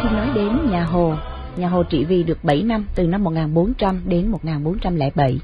khi nói đến nhà Hồ trị vì được 7 năm, từ năm 1400 đến 1407.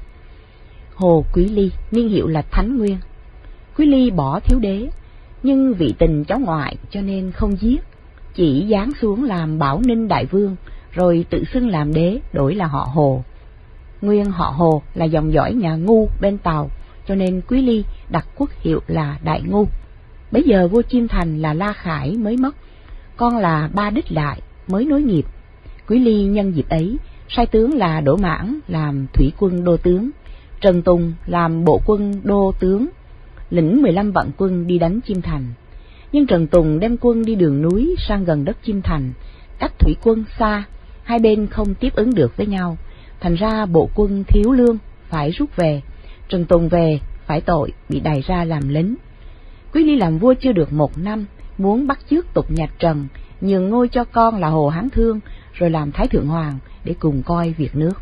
Hồ Quý Ly, niên hiệu là Thánh Nguyên. Quý Ly bỏ thiếu đế, nhưng vị tình cháu ngoại cho nên không giết, chỉ giáng xuống làm Bảo Ninh đại vương, rồi tự xưng làm đế, đổi là họ Hồ. Nguyên họ Hồ là dòng dõi nhà Ngu bên Tàu, cho nên Quý Ly đặt quốc hiệu là Đại Ngu. Bấy giờ vua Chiêm Thành là La Khải mới mất, con là Ba Đích Lại mới nối nghiệp. Quý Ly nhân dịp ấy sai tướng là Đỗ Mãn làm thủy quân đô tướng, Trần Tùng làm bộ quân đô tướng, lĩnh 15 vạn quân đi đánh Chiêm Thành. Nhưng Trần Tùng đem quân đi đường núi sang gần đất Chiêm Thành, cách thủy quân xa, hai bên không tiếp ứng được với nhau, thành ra bộ quân thiếu lương phải rút về. Trần Tùng về phải tội bị đày ra làm lính. Quý Ly làm vua chưa được 1 năm, muốn bắt chước tục nhà Trần, nhường ngôi cho con là Hồ Hán Thương, rồi làm Thái Thượng Hoàng để cùng coi việc nước.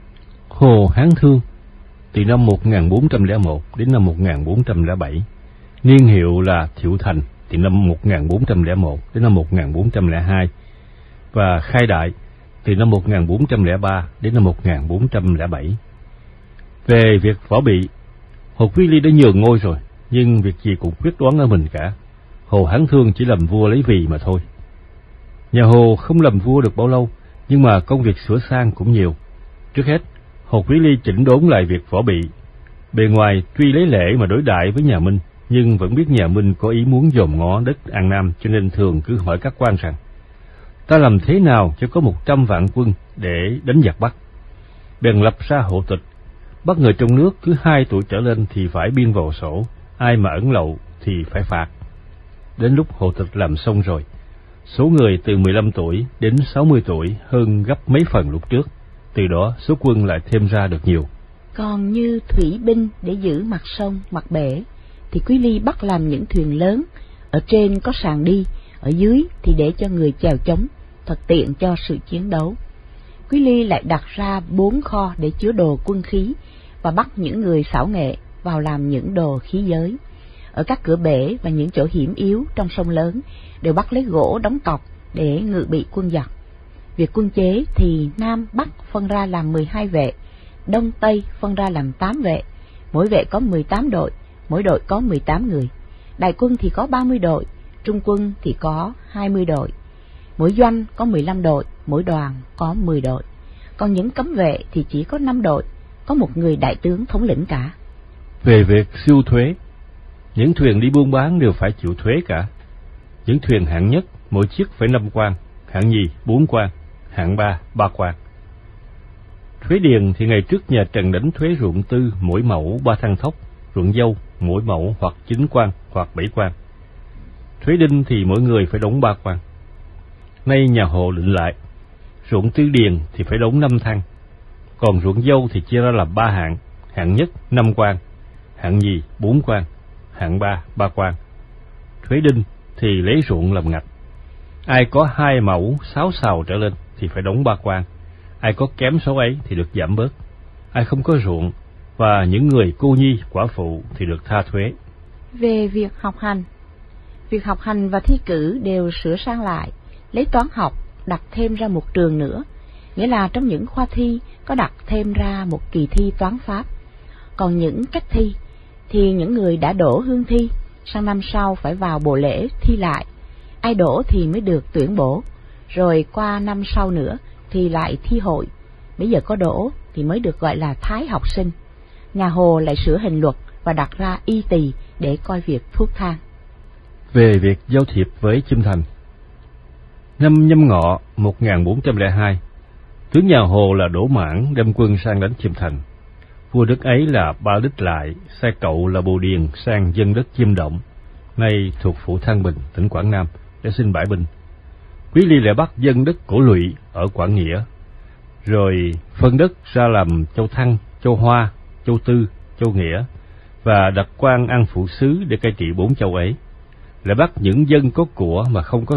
Hồ Hán Thương từ năm 1401 đến năm 1407, niên hiệu là Thiệu Thành từ năm 1401 đến năm 1402, và Khai Đại từ năm 1403 đến năm 1407. Về việc võ bị, Hồ Quý Ly đã nhường ngôi rồi, nhưng việc gì cũng quyết đoán ở mình cả. Hồ Hán Thương chỉ làm vua lấy vì mà thôi. Nhà Hồ không làm vua được bao lâu, nhưng mà công việc sửa sang cũng nhiều. Trước hết, Hồ Quý Ly chỉnh đốn lại việc võ bị. Bề ngoài tuy lấy lễ mà đối đãi với nhà Minh, nhưng vẫn biết nhà Minh có ý muốn dòm ngó đất An Nam, cho nên thường cứ hỏi các quan rằng: ta làm thế nào cho có 100 vạn quân để đánh giặc Bắc? Bèn lập ra hộ tịch, bắt người trong nước cứ 2 tuổi trở lên thì phải biên vào sổ, ai mà ẩn lậu thì phải phạt. Đến lúc hộ tịch làm xong rồi, số người từ 15 tuổi đến 60 tuổi hơn gấp mấy phần lúc trước, từ đó số quân lại thêm ra được nhiều. Còn như thủy binh để giữ mặt sông, mặt bể, thì Quý Ly bắt làm những thuyền lớn, ở trên có sàn đi, ở dưới thì để cho người chèo chống, thật tiện cho sự chiến đấu. Quý Ly lại đặt ra 4 kho để chứa đồ quân khí, và bắt những người xảo nghệ vào làm những đồ khí giới. Ở các cửa bể và những chỗ hiểm yếu trong sông lớn đều bắt lấy gỗ đóng cọc để ngự bị quân giặc. Việc quân chế thì Nam Bắc phân ra làm 12 vệ, Đông Tây phân ra làm 8 vệ, mỗi vệ có 18 đội, mỗi đội có 18 người. Đại quân thì có 30 đội, trung quân thì có 20 đội. Mỗi doanh có 15 đội, mỗi đoàn có 10 đội. Còn những cấm vệ thì chỉ có 5 đội, có một người đại tướng thống lĩnh cả. Về việc siêu thuế, những thuyền đi buôn bán đều phải chịu thuế cả. Những thuyền hạng nhất mỗi chiếc phải 5 quan, hạng nhì 4 quan, hạng 3 3 quan. Thuế điền thì ngày trước nhà Trần đánh thuế ruộng tư mỗi mẫu 3 thăng thóc, ruộng dâu mỗi mẫu hoặc 9 quan hoặc 7 quan. Thuế đinh thì mỗi người phải đóng 3 quan. Nay nhà Hồ định lại, ruộng tư điền thì phải đóng 5 thăng, còn ruộng dâu thì chia ra làm 3 hạng, hạng nhất 5 quan, hạng nhì 4 quan, hạng 3 3 quan. Thuế đinh thì lấy ruộng làm ngạch, ai có 2 mẫu 6 sào trở lên thì phải đóng 3 quan, ai có kém số ấy thì được giảm bớt, ai không có ruộng và những người cô nhi quả phụ thì được tha thuế. Về việc học hành và thi cử đều sửa sang lại, lấy toán học đặt thêm ra một trường nữa, nghĩa là trong những khoa thi có đặt thêm ra một kỳ thi toán pháp. Còn những cách thi thì những người đã đỗ hương thi sang năm sau phải vào bộ lễ thi lại, ai đỗ thì mới được tuyển bổ, rồi qua năm sau nữa thì lại thi hội, bây giờ có đỗ thì mới được gọi là thái học sinh. Nhà Hồ lại sửa hình luật và đặt ra y tỳ để coi việc thuốc thang. Về việc giao thiệp với Chiêm Thành, năm Nhâm Ngọ 1402, tướng nhà Hồ là Đỗ Mãn đem quân sang đánh Chiêm Thành. Vua đất ấy là Ba Đích Lại sai cậu là Bồ Điền sang dân đất Chiêm Động, nay thuộc phủ Thăng Bình, tỉnh Quảng Nam, để xin bãi binh. Quý Ly lại bắt dân đất Cổ Lụy ở Quảng Nghĩa, rồi phân đất ra làm Châu Thăng, Châu Hoa, Châu Tư, Châu Nghĩa, và đặt quan an phụ sứ để cai trị 4 châu ấy. Lại bắt những dân có của mà không có